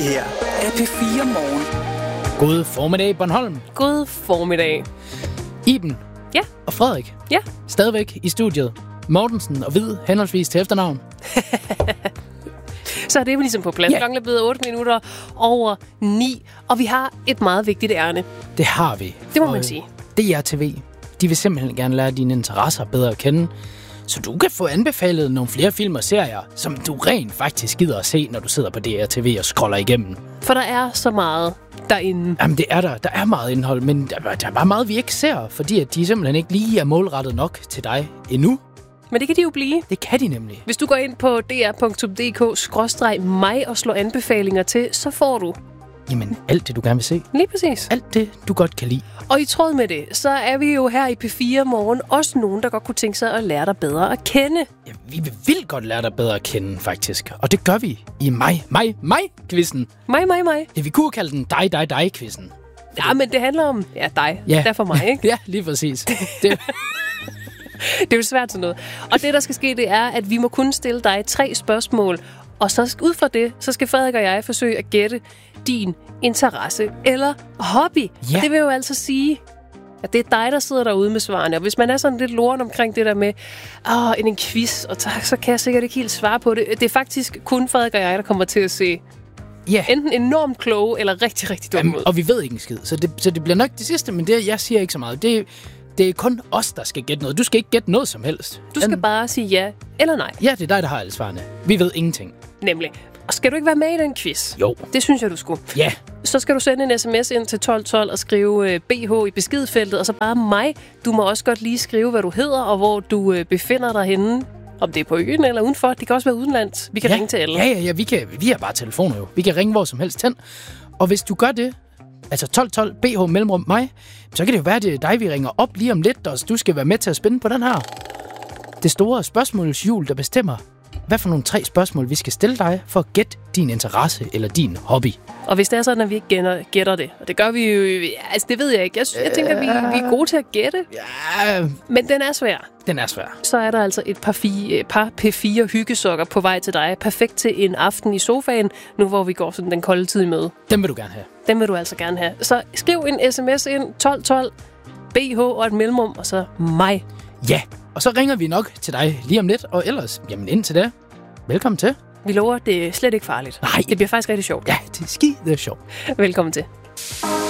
Her er P4 Morgen. God formiddag, Bornholm. God formiddag. Iben. Ja. Og Frederik. Ja. Stadigvæk i studiet. Mortensen og Hvid, henholdsvis til efternavn. Så er det ligesom på plads. Ja. Klokken er blevet 8 minutter over 9, og vi har et meget vigtigt ærne. Det har vi. Det må man sige. DRTV, de vil simpelthen gerne lære dine interesser bedre at kende, så du kan få anbefalet nogle flere film og serier, som du rent faktisk gider at se, når du sidder på DRTV og scroller igennem. For der er så meget derinde. Jamen det er der. Der er meget indhold, men der er bare meget, vi ikke ser, fordi at de simpelthen ikke lige er målrettet nok til dig endnu. Men det kan de jo blive. Det kan de nemlig. Hvis du går ind på dr.dk/mig og slår anbefalinger til, så får du Jamen, alt det, du gerne vil se. lige præcis. Alt det, du godt kan lide. Og i tråd med det, så er vi jo her i P4 Morgen også nogen, der godt kunne tænke sig at lære dig bedre at kende. Ja, vi vil godt lære dig bedre at kende, faktisk. Og det gør vi i mig-quizzen. Mig. Ja, vi kunne kalde den dig-quizzen. Ja, men det handler om dig. Ja. Derfor mig, ikke? Ja, lige præcis. Det, Det er jo svært sådan noget. Og det, der skal ske, det er, at vi må kun stille dig 3 spørgsmål. Og så ud fra det, så skal Frederik og jeg forsøge at gætte din interesse eller hobby. Ja. Og det vil jo altså sige, at det er dig, der sidder derude med svarene. Og hvis man er sådan lidt loren omkring det der med en quiz, og så kan jeg sikkert ikke helt svare på det. Det er faktisk kun Frederik og jeg, der kommer til at se ja. enten enormt kloge eller rigtig, rigtig dumme ud. Og vi ved ikke en skid, så det bliver nok det sidste, men det, jeg siger ikke så meget. Det er kun os, der skal gætte noget. Du skal ikke gætte noget som helst. Du skal bare sige ja eller nej. Ja, det er dig, der har alle svarene. Vi ved ingenting. Nemlig. Og skal du ikke være med i den quiz? Jo. Det synes jeg, du skulle. Ja. Så skal du sende en sms ind til 1212 og skrive BH i beskedfeltet, og så bare mig. Du må også godt lige skrive, hvad du hedder, og hvor du befinder dig henne. Om det er på øen eller udenfor. Det kan også være udenlands. Vi kan ringe til alle. Ja, vi har bare telefoner jo. Vi kan ringe hvor som helst hen. Og hvis du gør det, altså 1212 BH mellemrum mig, så kan det jo være, det er dig, vi ringer op lige om lidt, og du skal være med til at spænde på den her. Det store spørgsmålshjul, der bestemmer, hvad for nogle 3 spørgsmål, vi skal stille dig for at gætte din interesse eller din hobby. Og hvis det er sådan, at vi ikke gætter det, og det gør vi jo, altså det ved jeg ikke. Jeg tænker, vi er gode til at gætte. Ja, Men den er svær. den er svær. Så er der altså et par P4 hyggesokker på vej til dig. Perfekt til en aften i sofaen, nu hvor vi går sådan den kolde tid i møde. Den vil du gerne have. Den vil du altså gerne have. Så skriv en sms ind, 1212, BH og et mellemrum, og så mig. Ja, og så ringer vi nok til dig lige om lidt, og ellers, jamen indtil da, velkommen til. Vi lover, det er slet ikke farligt. Nej. Det bliver faktisk rigtig sjovt. Ja, det er skide sjovt. Velkommen til.